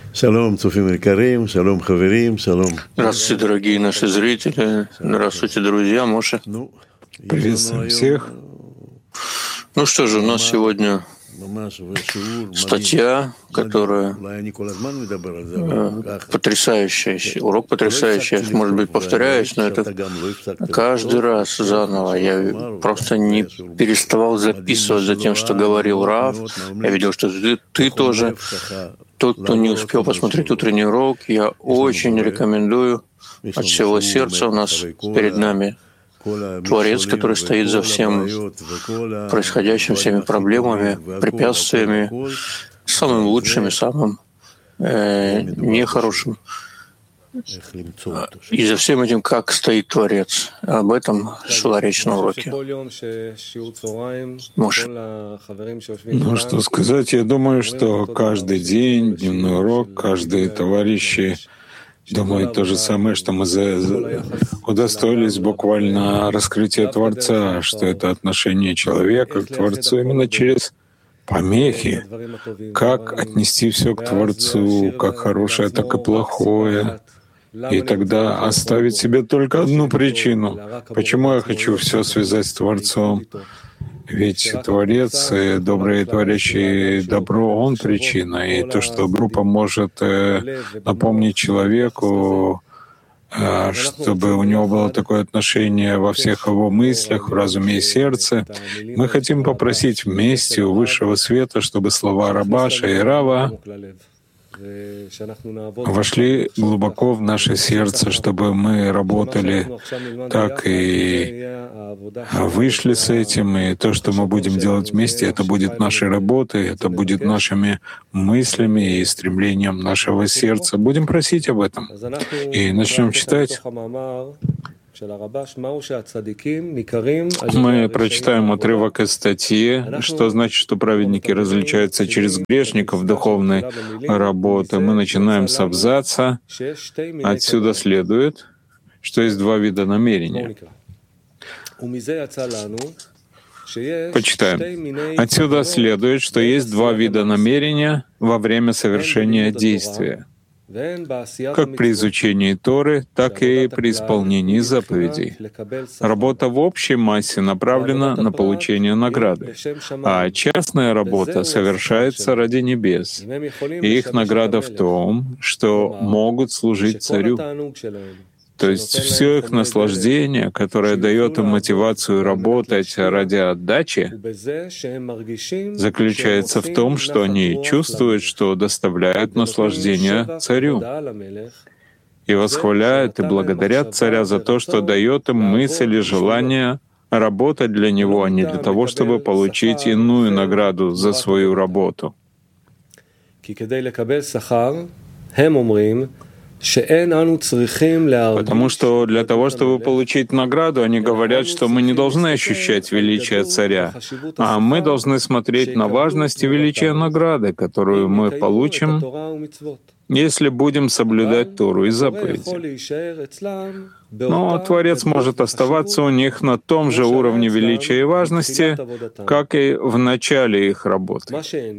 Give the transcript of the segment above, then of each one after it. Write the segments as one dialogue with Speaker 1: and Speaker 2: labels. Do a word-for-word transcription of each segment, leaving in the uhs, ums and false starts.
Speaker 1: Здравствуйте, дорогие наши зрители. Здравствуйте, друзья. Моше.
Speaker 2: Приветствуем всех.
Speaker 1: Ну что же, у нас сегодня статья, которая э, потрясающая, урок потрясающий. Может быть, повторяюсь, но это каждый раз заново. Я просто не переставал записывать за тем, что говорил Рав. Я видел, что ты, ты тоже. Тот, кто не успел посмотреть утренний урок, я очень рекомендую от всего сердца. У нас перед нами Творец, который стоит за всем происходящим, всеми проблемами, препятствиями, самым лучшим и самым э, нехорошим. И за всем этим, как стоит Творец. Об этом шла речь на уроке. Моше.
Speaker 2: Ну, что сказать, я думаю, что каждый день, дневной урок, каждые товарищи думают то же самое, что мы за, за, удостоились буквально раскрытия Творца, что это отношение человека к Творцу именно через помехи, как отнести все к Творцу, как хорошее, так и плохое. И тогда оставить себе только одну причину. Почему я хочу все связать с Творцом? Ведь Творец, и добрые творящие добро, Он причина. И то, что группа может напомнить человеку, чтобы у него было такое отношение во всех его мыслях, в разуме и сердце. Мы хотим попросить вместе у Высшего Света, чтобы слова Рабаша и Рава вошли глубоко в наше сердце, чтобы мы работали так и вышли с этим. И то, что мы будем делать вместе, это будет нашей работой, это будет нашими мыслями и стремлением нашего сердца. Будем просить об этом. И начнем читать. Мы прочитаем отрывок из статьи, что значит, что праведники различаются через грешников духовной работы. Мы начинаем с абзаца. Отсюда следует, что есть два вида намерения. Почитаем. Отсюда следует, что есть два вида намерения во время совершения действия, как при изучении Торы, так и при исполнении заповедей. Работа в общей массе направлена на получение награды, а частная работа совершается ради небес. И их награда в том, что могут служить царю. То есть все их наслаждение, которое дает им мотивацию работать ради отдачи, заключается в том, что они чувствуют, что доставляют наслаждение царю, и восхваляют и благодарят царя за то, что дает им мысль и желание работать для него, а не для того, чтобы получить иную награду за свою работу. Потому что для того, чтобы получить награду, они говорят, что мы не должны ощущать величие царя, а мы должны смотреть на важность и величие награды, которую мы получим, если будем соблюдать Тору и заповеди. Но Творец может оставаться у них на том же уровне величия и важности, как и в начале их работы.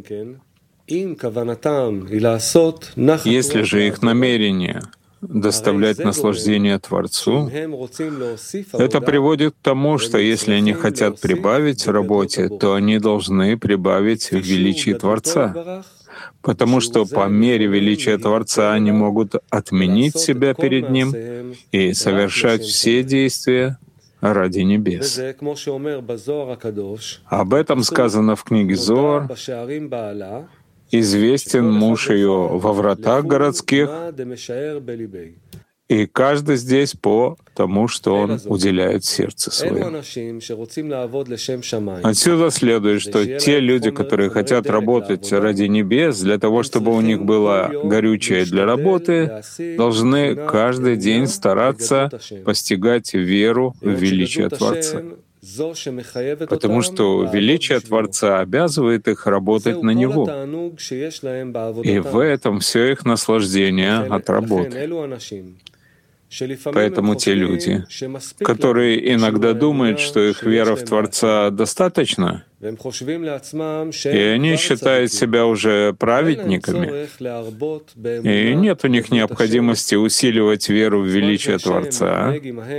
Speaker 2: Если же их намерение доставлять наслаждение Творцу, это приводит к тому, что если они хотят прибавить в работе, то они должны прибавить в величии Творца, потому что по мере величия Творца они могут отменить себя перед Ним и совершать все действия ради небес. Об этом сказано в книге Зоар. Известен муж ее во вратах городских, и каждый здесь по тому, что он уделяет сердце своему. Отсюда следует, что те люди, которые хотят работать ради небес, для того, чтобы у них было горючее для работы, должны каждый день стараться постигать веру в величие Творца. Потому что величие Творца обязывает их работать на Него. И в этом все их наслаждение от работы. Поэтому те люди, которые иногда думают, что их вера в Творца достаточно, и они считают себя уже праведниками, и нет у них необходимости усиливать веру в величие Творца.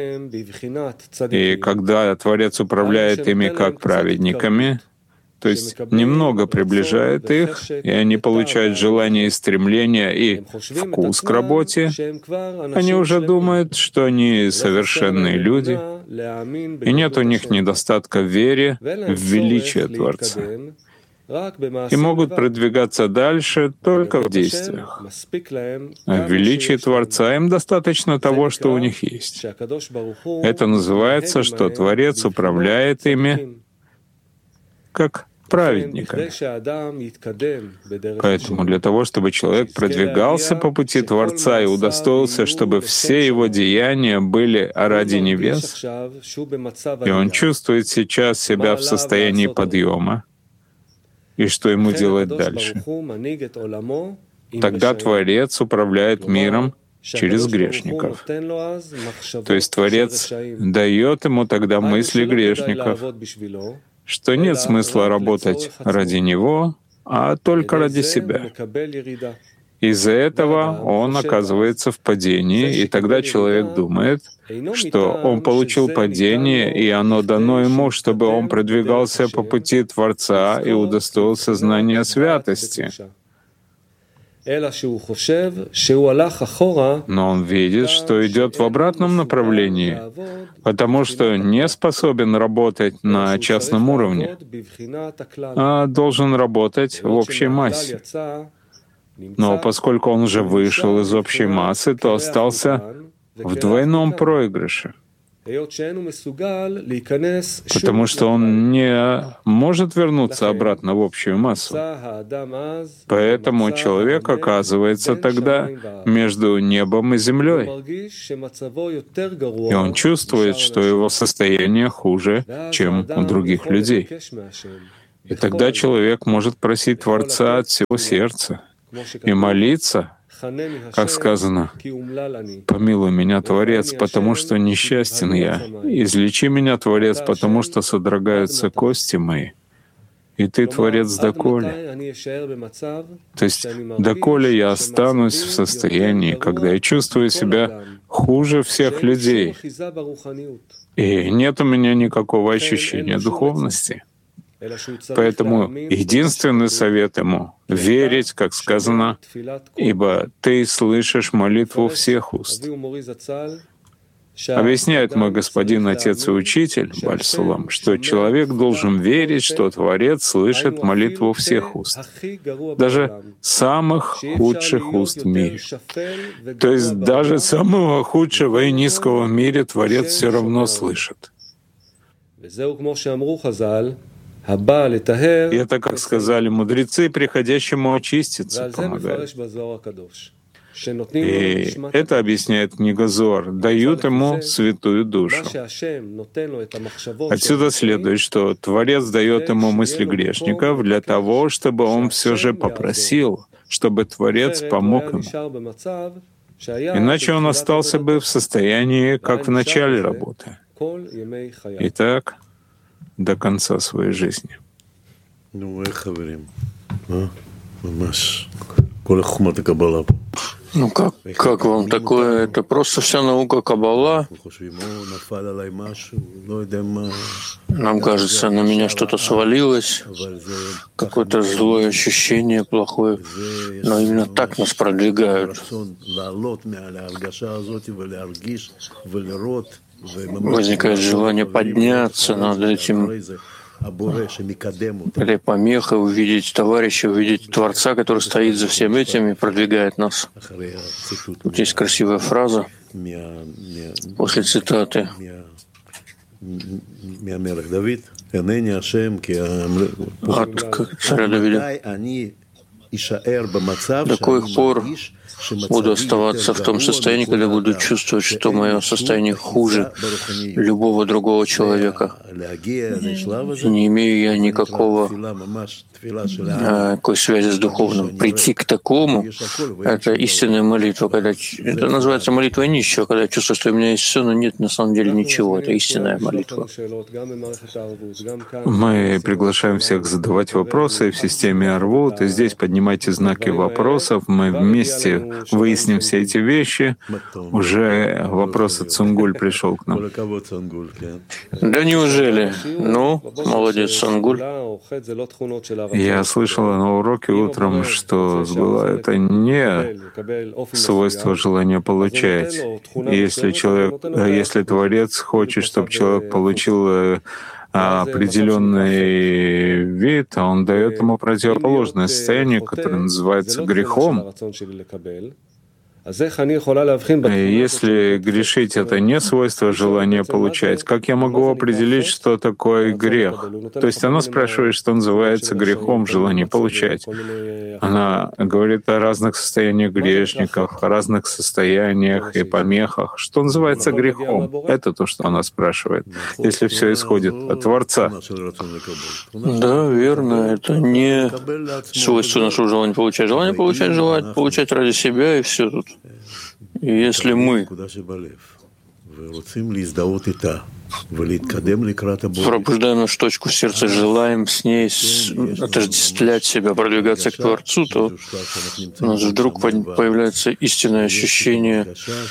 Speaker 2: И когда Творец управляет ими как праведниками, то есть немного приближает их, и они получают желание и стремление и вкус к работе, они уже думают, что они совершенные люди, и нет у них недостатка в вере в величие Творца, и могут продвигаться дальше только в действиях. А в величии Творца им достаточно того, что у них есть. Это называется, что Творец управляет ими как праведниками. Поэтому для того, чтобы человек продвигался по пути Творца и удостоился, чтобы все его деяния были ради небес, и он чувствует сейчас себя в состоянии подъема, и что ему делать дальше, тогда Творец управляет миром через грешников. То есть Творец дает ему тогда мысли грешников, что нет смысла работать ради него, а только ради себя. Из-за этого он оказывается в падении, и тогда человек думает, что он получил падение, и оно дано ему, чтобы он продвигался по пути Творца и удостоился знания святости. Но он видит, что идет в обратном направлении, потому что не способен работать на частном уровне, а должен работать в общей массе. Но поскольку он уже вышел из общей массы, то остался в двойном проигрыше, потому что он не может вернуться обратно в общую массу. Поэтому человек оказывается тогда между небом и землей, и он чувствует, что его состояние хуже, чем у других людей. И тогда человек может просить Творца от всего сердца и молиться, как сказано, «Помилуй меня, Творец, потому что несчастен я. Излечи меня, Творец, потому что содрогаются кости мои. И Ты, Творец, доколе». То есть, доколе я останусь в состоянии, когда я чувствую себя хуже всех людей, и нет у меня никакого ощущения духовности. Поэтому единственный совет ему — верить, как сказано, «Ибо ты слышишь молитву всех уст». Объясняет мой господин, отец и учитель, Бааль Сулам, что человек должен верить, что Творец слышит молитву всех уст, даже самых худших уст в мире. То есть даже самого худшего и низкого в мире Творец все равно слышит. И это, как сказали мудрецы, приходящему очиститься помогает. И это объясняет книга Зоар. Дают ему святую душу. Отсюда следует, что Творец дает ему мысли грешников для того, чтобы он все же попросил, чтобы Творец помог ему. Иначе он остался бы в состоянии, как в начале работы. Итак, до конца своей жизни.
Speaker 1: Ну как, как вам такое? Это просто вся наука Каббала. Нам кажется, на меня что-то свалилось, какое-то злое ощущение плохое. Но именно так нас продвигают. Возникает желание подняться над этим, этой помехой, увидеть товарища, увидеть Творца, который стоит за всем этим и продвигает нас. Тут есть красивая фраза после цитаты от царя Давида. До коих пор буду оставаться в том состоянии, когда буду чувствовать, что мое состояние хуже любого другого человека. Не имею я никакого какой связи с духовным. Прийти к такому — это истинная молитва. Когда, это называется молитва нищего, когда я чувствую, что у меня есть все, но нет на самом деле ничего. Это истинная молитва.
Speaker 2: Мы приглашаем всех задавать вопросы в системе Арвут, и здесь поднимайте знаки вопросов. Мы вместе выясним все эти вещи. Уже вопрос от Сунгуль пришел к нам.
Speaker 1: Да неужели? Ну, молодец, Сунгуль.
Speaker 2: Я слышал на уроке утром, что сгула — это не свойство желания получать. Если человек, если Творец хочет, чтобы человек получил определенный вид, а он дает ему противоположное состояние, которое называется грехом. Если грешить — это не свойство желания получать, как я могу определить, что такое грех? То есть она спрашивает, что называется грехом желание получать. Она говорит о разных состояниях грешников, о разных состояниях и помехах. Что называется грехом? Это то, что она спрашивает, если все исходит от Творца.
Speaker 1: Да, верно. Это не свойство нашего желания получать. Желание получать, желать получать ради себя, и все тут. И если мы пробуждаем нашу точку в сердце, желаем с ней отождествлять себя, продвигаться к Творцу, то у нас вдруг появляется истинное ощущение.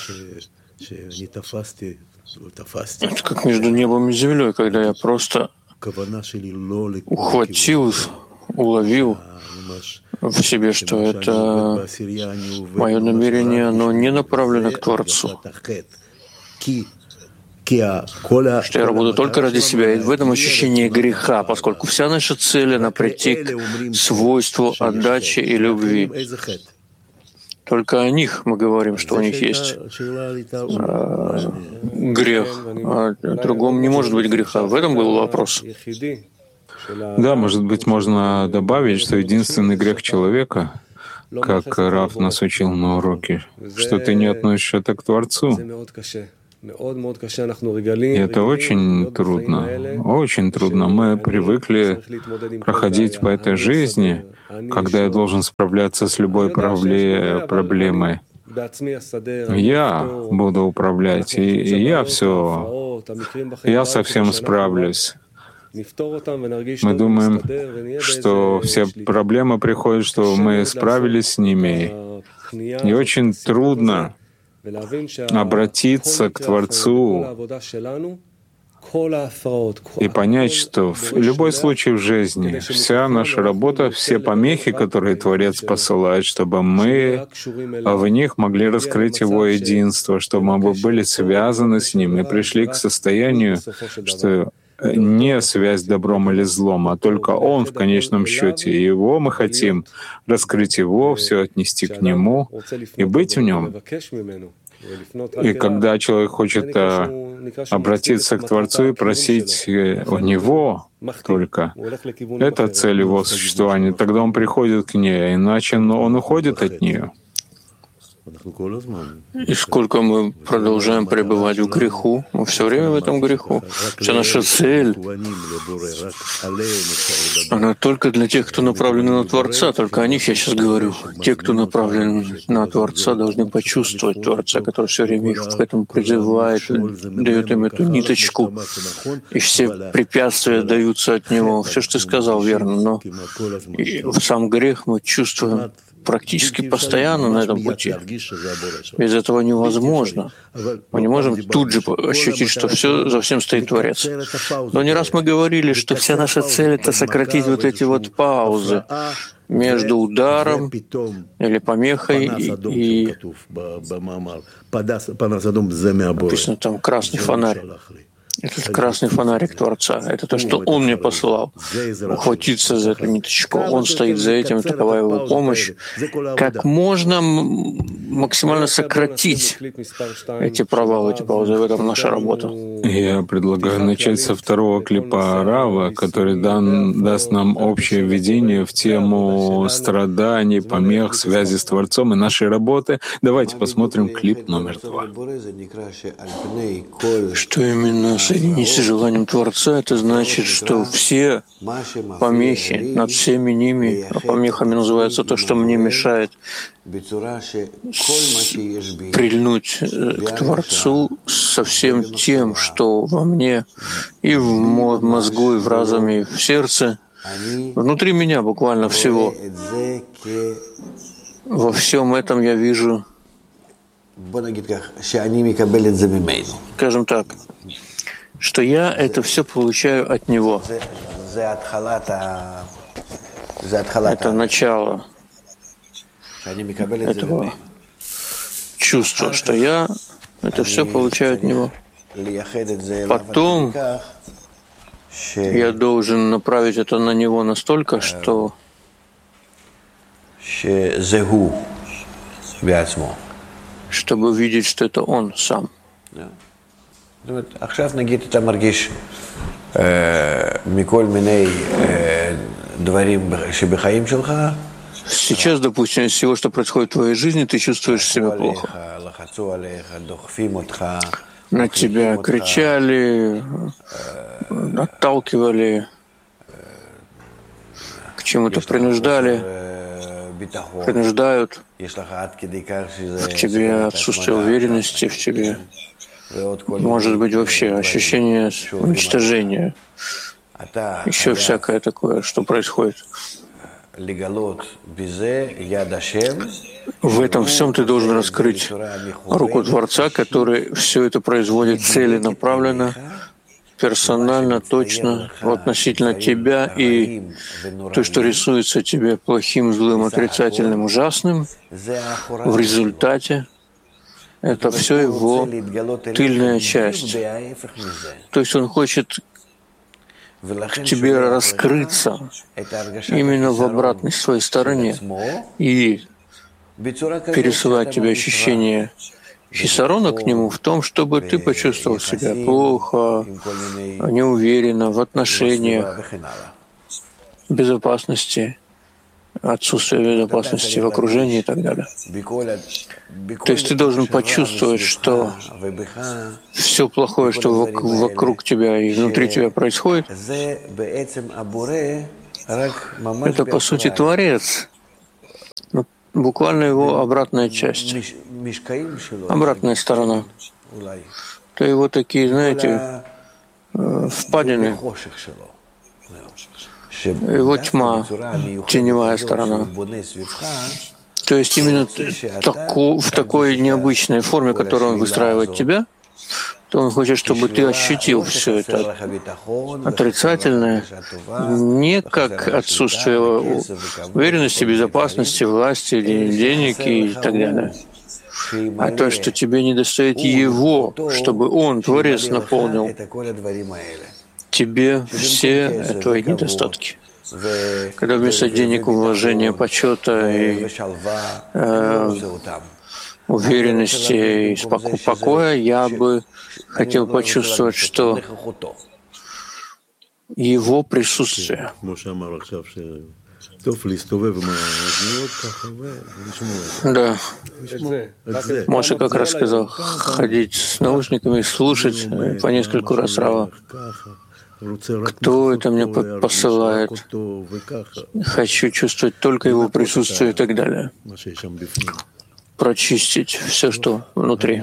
Speaker 1: Это как между небом и землей, когда я просто ухватил, уловил в себе, что это мое намерение, оно не направлено к Творцу, что я буду только ради себя. И в этом ощущении греха, поскольку вся наша цель — она прийти к свойству отдачи и любви. Только о них мы говорим, что у них есть а, грех, а о другом не может быть греха. В этом был вопрос.
Speaker 2: Да, может быть, можно добавить, что единственный грех человека, как Рав нас учил на уроке, что ты не относишь это к Творцу. И это очень трудно, очень трудно. Мы привыкли проходить по этой жизни, когда я должен справляться с любой проблемой. Я буду управлять, и, и я все, я совсем справлюсь. Мы думаем, что все проблемы приходят, что мы справились с ними. И очень трудно обратиться к Творцу и понять, что в любой случай в жизни, вся наша работа, все помехи, которые Творец посылает, чтобы мы в них могли раскрыть Его единство, чтобы мы были связаны с Ним и пришли к состоянию, что не связь добром или злом, а только Он в конечном счете. И Его мы хотим раскрыть Его, все отнести к Нему и быть в Нем. И когда человек хочет обратиться к Творцу и просить у Него только, это цель его существования, тогда он приходит к ней, иначе он уходит от нее.
Speaker 1: И сколько мы продолжаем пребывать в греху, мы все время в этом греху. Вся наша цель, она только для тех, кто направлен на Творца, только о них я сейчас говорю. Те, кто направлен на Творца, должны почувствовать Творца, который все время их к этому призывает, дает им эту ниточку, и все препятствия даются от Него. Все, что ты сказал, верно, но и сам грех мы чувствуем практически постоянно на этом пути. Без этого невозможно. Мы не можем тут же ощутить, что все за всем стоит Творец. Но не раз мы говорили, что вся наша цель — это сократить вот эти вот паузы между ударом или помехой и, и написано там красный фонарь. Этот красный фонарик Творца — это то, что Он мне послал. Ухватиться за эту ниточку. Он стоит за этим, такова Его помощь. Как можно максимально сократить эти провалы, эти паузы. В этом наша работа.
Speaker 2: Я предлагаю начать со второго клипа Рава, который дан, даст нам общее введение в тему страданий, помех, связи с Творцом и нашей работы. Давайте посмотрим клип номер два.
Speaker 1: Что именно соединиться с желанием Творца, это значит, что все помехи, над всеми ними, а помехами называется то, что мне мешает прильнуть к Творцу со всем тем, что во мне и в мозгу, и в разуме, и в сердце, внутри меня буквально всего. Во всем этом я вижу, скажем так, что я это все получаю от Него. Это начало этого чувства, что я это все получаю от Него. Потом я должен направить это на Него настолько, что чтобы увидеть, что это Он сам. Сейчас, допустим, из всего, что происходит в твоей жизни, ты чувствуешь себя плохо. На тебя кричали, отталкивали, к чему-то принуждали, принуждают. В тебе отсутствие уверенности, в тебе может быть вообще ощущение уничтожения, еще всякое такое, что происходит. В этом всем ты должен раскрыть руку Творца, который все это производит целенаправленно, персонально, точно, относительно тебя, и то, что рисуется тебе плохим, злым, отрицательным, ужасным, в результате это все его тыльная часть. То есть он хочет к тебе раскрыться именно в обратной своей стороне и пересылать тебе ощущение хисарона к нему в том, чтобы ты почувствовал себя плохо, неуверенно в отношениях, безопасности, отсутствие безопасности в окружении и так далее. То есть ты должен почувствовать, что все плохое, что вокруг тебя и внутри тебя происходит, это, по сути, Творец. Буквально его обратная часть, обратная сторона. То его такие, знаете, впадины, его тьма, теневая сторона. То есть именно тако, в такой необычной форме, которую он выстраивает тебя, то он хочет, чтобы ты ощутил все это отрицательное не как отсутствие уверенности, безопасности, власти, денег и так далее, а то, что тебе недостает Его, чтобы Он, Творец, наполнил тебе все твои недостатки. Когда вместо денег, уважения, почета и э, уверенности и споко- покоя я бы хотел почувствовать, что Его присутствие. Да. Моше как раз сказал, ходить с наушниками, слушать по нескольку раз Рава. Кто это мне посылает? Хочу чувствовать только Его присутствие и так далее. Прочистить все, что внутри.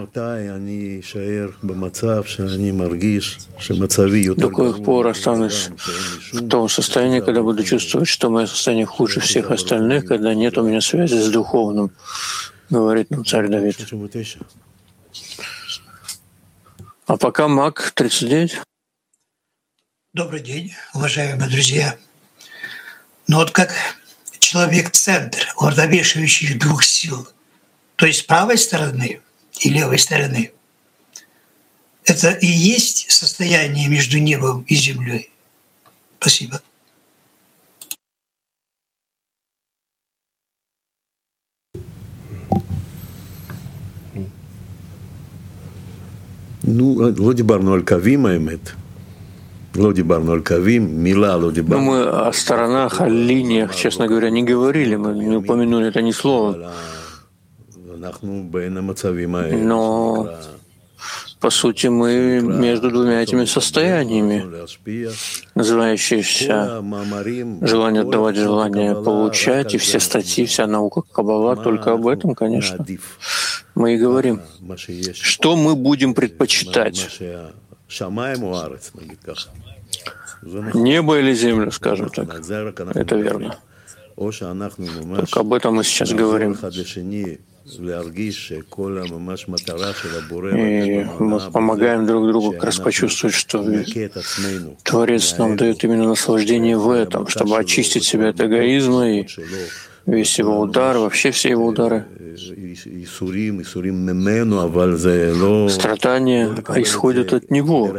Speaker 1: До каких пор останусь в том состоянии, когда буду чувствовать, что мое состояние хуже всех остальных, когда нет у меня связи с духовным, говорит нам царь Давид. А пока Мак тридцать девять.
Speaker 3: Добрый день, уважаемые друзья. Ну вот как человек-центр, уравновешивающий двух сил, то есть с правой стороны и левой стороны, это и есть состояние между небом и землей. Спасибо.
Speaker 4: Ну, לא דיברנו על קווים, האמת. לא דיברנו על קווים, מילה לא דיברנו.
Speaker 1: Но мы о сторонах, о линиях, честно говоря, не говорили, мы не упомянули это ни словом. Но, по сути, мы между двумя этими состояниями, называющиеся желание отдавать, желание получать, и все статьи, вся наука Каббала только об этом, конечно. Мы и говорим, что мы будем предпочитать. Небо или землю, скажем так. Это верно. Только об этом мы сейчас говорим. И мы помогаем друг другу как раз почувствовать, что Творец нам дает именно наслаждение в этом, чтобы очистить себя от эгоизма и весь его удар, вообще все его удары. Страдания исходят от него.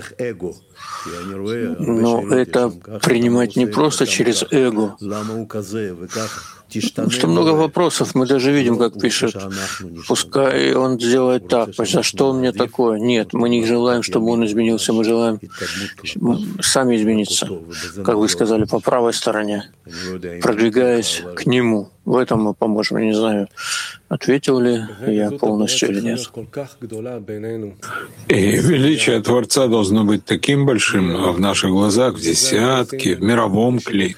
Speaker 1: Но это принимать не просто через эго. Потому что много вопросов, мы даже видим, как пишет, пускай он сделает так, за что он мне такое? Нет, мы не желаем, чтобы он изменился, мы желаем сами измениться, как вы сказали, по правой стороне, продвигаясь к нему. В этом мы поможем. Я не знаю, ответил ли я полностью или нет.
Speaker 2: И величие Творца должно быть таким большим в наших глазах, в десятке, в мировом кле.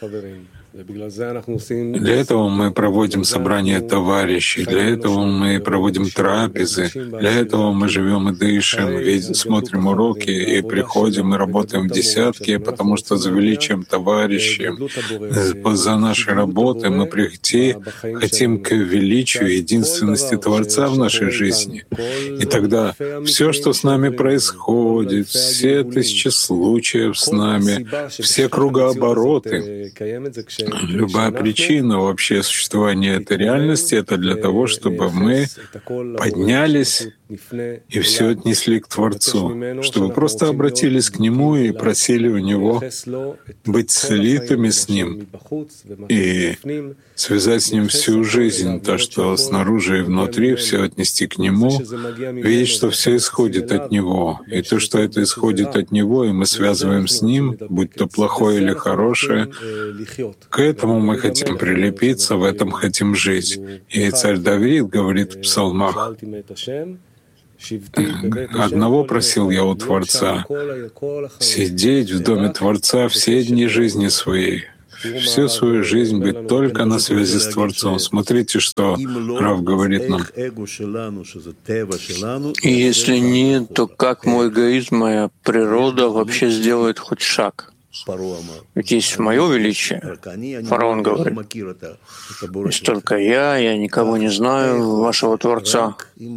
Speaker 2: Для этого мы проводим собрания товарищей, для этого мы проводим трапезы, для этого мы живем и дышим, видим, смотрим уроки и приходим и работаем в десятке, потому что за величием товарищей, за нашей работой мы прийти хотим к величию единственности Творца в нашей жизни. И тогда все, что с нами происходит, все тысячи случаев с нами, все кругообороты, любая причина вообще существования этой реальности — это для того, чтобы мы поднялись и все отнесли к Творцу, чтобы просто обратились к Нему и просили у Него быть слитыми с Ним и связать с Ним всю жизнь, то, что снаружи и внутри, все отнести к Нему, видеть, что все исходит от Него, и то, что это исходит от Него, и мы связываем с Ним, будь то плохое или хорошее, к этому мы хотим прилепиться, в этом хотим жить. И царь Давид говорит в псалмах: «Одного просил я у Творца — сидеть в доме Творца все дни жизни своей, всю свою жизнь быть только на связи с Творцом». Смотрите, что Рав говорит нам.
Speaker 1: И если нет, то как мой эгоизм, моя природа вообще сделает хоть шаг? Ведь есть мое величие. Фараон говорит: есть только я, я никого не знаю, вашего Творца.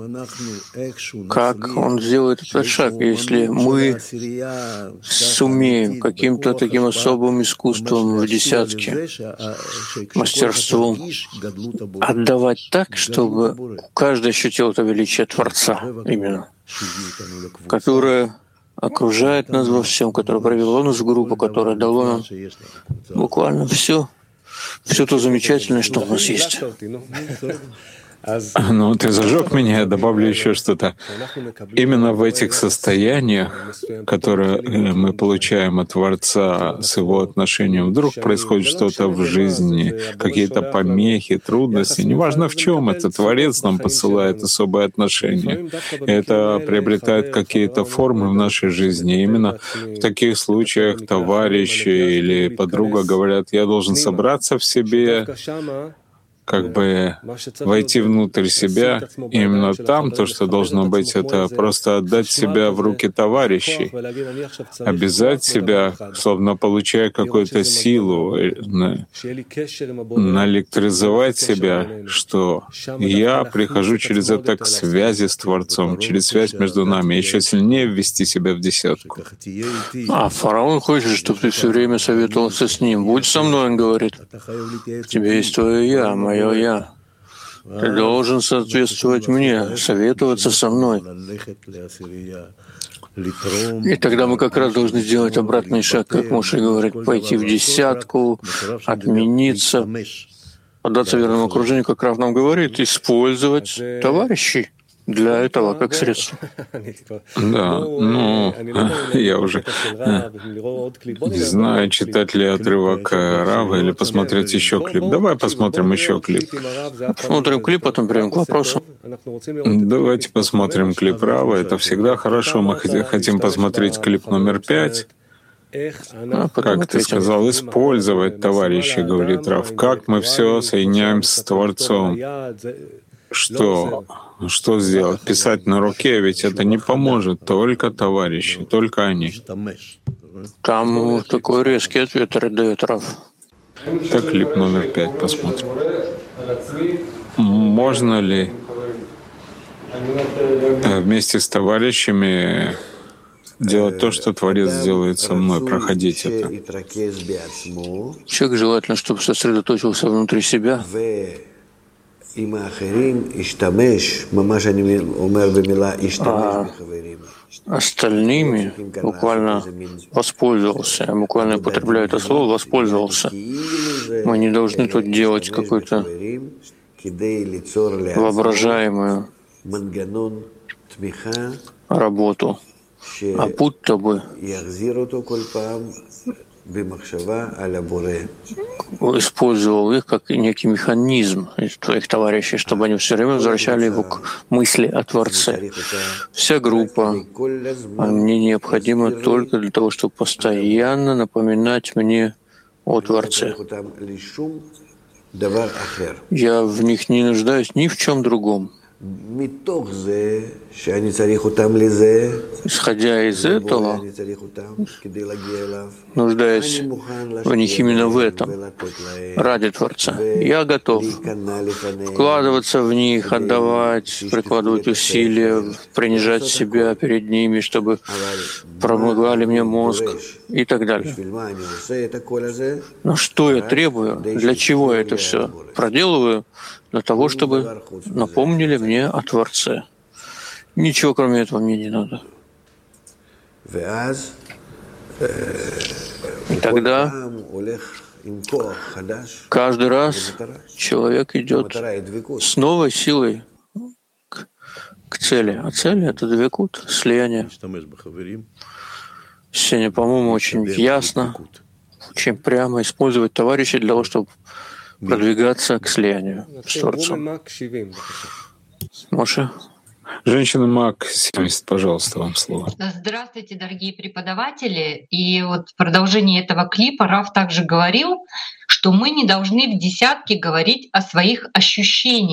Speaker 1: Как он сделает этот шаг, если мы сумеем каким-то таким особым искусством в десятке, мастерством отдавать так, чтобы каждый ощутил это величие Творца именно, которое окружает нас во всем, которое провело нас в группу, которое дало нам буквально все, все то замечательное, что у нас есть.
Speaker 2: Ну, ты зажег меня, я добавлю еще что-то. Именно в этих состояниях, которые мы получаем от Творца с Его отношением, вдруг происходит что-то в жизни, какие-то помехи, трудности, неважно в чем это, Творец нам посылает особое отношение. И это приобретает какие-то формы в нашей жизни. И именно в таких случаях товарищи или подруга говорят: я должен собраться в себе, как бы войти внутрь себя, и именно там то, что должно быть, это просто отдать себя в руки товарищей, обязать себя, словно получая какую-то силу, наэлектризовать себя, что я прихожу через это к связи с Творцом, через связь между нами, еще сильнее ввести себя в десятку.
Speaker 1: А фараон хочет, чтобы ты все время советовался с ним. Будь со мной, он говорит. В тебе есть твое я, мое я. Ты должен соответствовать мне, советоваться со мной. И тогда мы как раз должны сделать обратный шаг, как Моше говорит, пойти в десятку, отмениться, отдаться верному окружению, как Рав нам говорит, использовать товарищей для этого как средство.
Speaker 2: Да, ну, я уже не знаю, читать ли отрывок Рава или посмотреть еще клип. Давай посмотрим еще клип.
Speaker 1: Посмотрим клип, потом перейдем к вопросу.
Speaker 2: Давайте посмотрим клип Рава. Это всегда хорошо. Мы хотим посмотреть клип номер пять.
Speaker 1: А
Speaker 2: Как ты сказал, использовать товарища, говорит Рав. Как мы все соединяем с Творцом. Что? Что сделать? Писать на руке, ведь это не поможет. Только товарищи, только они.
Speaker 1: Там такой резкий ответ дает Рав.
Speaker 2: Так, клип номер пять посмотрим. Можно ли вместе с товарищами делать то, что Творец делает со мной, проходить это?
Speaker 1: Человек желательно, чтобы сосредоточился внутри себя, а остальными буквально воспользовался. Я буквально употребляю это слово «воспользовался». Мы не должны тут делать какую-то воображаемую работу, а будто бы использовал их как некий механизм из твоих товарищей, чтобы они все время возвращали его к мысли о Творце. Вся группа, а мне необходимо только для того, чтобы постоянно напоминать мне о Творце. Я в них не нуждаюсь ни в чем другом. Исходя из этого, нуждаясь в них именно в этом, ради Творца, я готов вкладываться в них, отдавать, прикладывать усилия, принижать себя перед ними, чтобы промывали мне мозг и так далее. Но что я требую? Для чего я это все проделываю? Для того, чтобы напомнили мне о Творце. Ничего кроме этого мне не надо. И тогда каждый раз человек идет с новой силой к, к цели. А цель — это двекут, слияние. Сегодня, по-моему, очень ясно, очень прямо использовать товарищей для того, чтобы продвигаться к слиянию с Творцом. Моше?
Speaker 2: Женщина Мак семьдесят, пожалуйста, вам слово.
Speaker 5: Здравствуйте, дорогие преподаватели. И вот в продолжении этого клипа Рав также говорил, что мы не должны в десятке говорить о своих ощущениях.